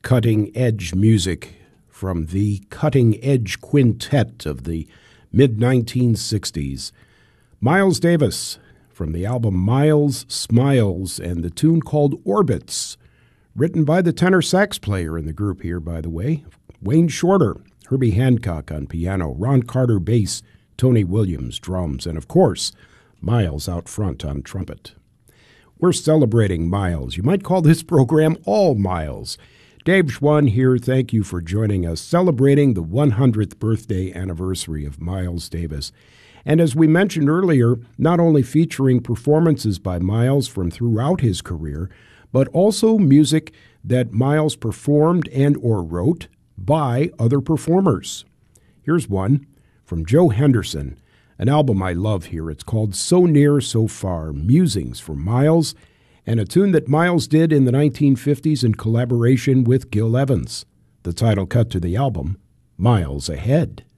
cutting-edge music from the Cutting Edge Quintet of the mid-1960s. Miles Davis from the album Miles Smiles and the tune called Orbits, written by the tenor sax player in the group here, by the way, Wayne Shorter, Herbie Hancock on piano, Ron Carter bass, Tony Williams drums, and of course, Miles out front on trumpet. We're celebrating Miles. You might call this program All Miles. Dave Schwann here. Thank you for joining us, celebrating the 100th birthday anniversary of Miles Davis. And as we mentioned earlier, not only featuring performances by Miles from throughout his career, but also music that Miles performed and or wrote by other performers. Here's one from Joe Henderson, an album I love here. It's called So Near, So Far, Musings from Miles, and a tune that Miles did in the 1950s in collaboration with Gil Evans. The title cut to the album, Miles Ahead.